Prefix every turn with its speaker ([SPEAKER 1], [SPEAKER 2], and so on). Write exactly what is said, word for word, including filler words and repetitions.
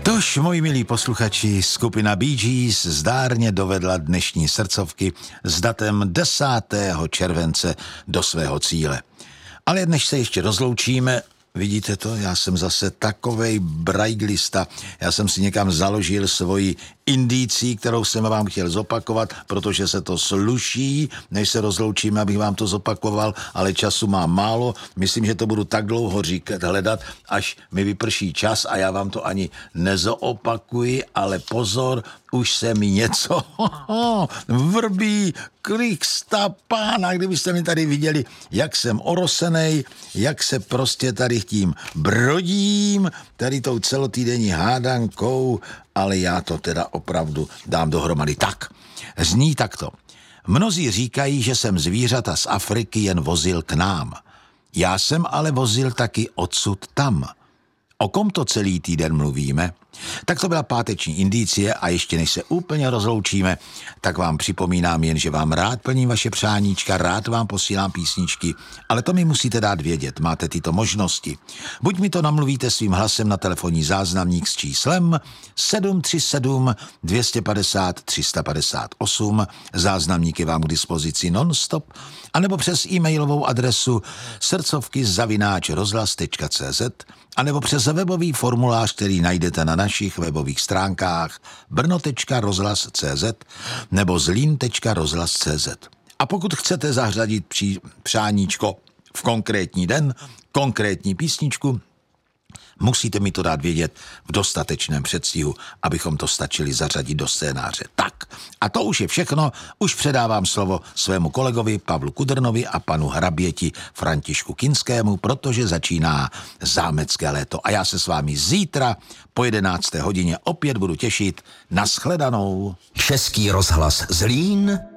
[SPEAKER 1] Tož, moji milí posluchači, skupina Bee Gees zdárně dovedla dnešní srdcovky s datem desátého července do svého cíle. Ale než se ještě rozloučíme, vidíte to, já jsem zase takovej brajglista. Já jsem si někam založil svoji indicí, kterou jsem vám chtěl zopakovat, protože se to sluší, než se rozloučíme, abych vám to zopakoval, ale času mám málo. Myslím, že to budu tak dlouho říkat, hledat, až mi vyprší čas a já vám to ani nezoopakuji, ale pozor, už se mi něco vrbí, Krista pána, kdybyste mi tady viděli, jak jsem orosenej, jak se prostě tady tím brodím, tady tou celotýdenní hádankou, ale já to teda opravdu dám dohromady. Tak, zní takto. Mnozí říkají, že jsem zvířata z Afriky jen vozil k nám. Já jsem ale vozil taky odsud tam. O kom to celý týden mluvíme? Tak to byla páteční indicie a ještě než se úplně rozloučíme, tak vám připomínám jen, že vám rád plním vaše přáníčka, rád vám posílám písničky, ale to mi musíte dát vědět, máte tyto možnosti. Buď mi to namluvíte svým hlasem na telefonní záznamník s číslem sedm tři sedm dvě pět nula tři pět osm, záznamník je vám k dispozici non-stop, anebo přes e-mailovou adresu srdcovky zavináč rozhlas tečka cé zet, anebo přes webový formulář, který najdete na našich webových stránkách brno tečka rozhlas tečka cé zet nebo zlín tečka rozhlas tečka cé zet. A pokud chcete zařadit při, přáníčko v konkrétní den, konkrétní písničku, musíte mi to dát vědět v dostatečném předstihu, abychom to stačili zařadit do scénáře. Tak, a to už je všechno. Už předávám slovo svému kolegovi Pavlu Kudrnovi a panu hraběti Františku Kinskému, protože začíná zámecké léto. A já se s vámi zítra po jedenácté hodině opět budu těšit. Nashledanou.
[SPEAKER 2] Český rozhlas Zlín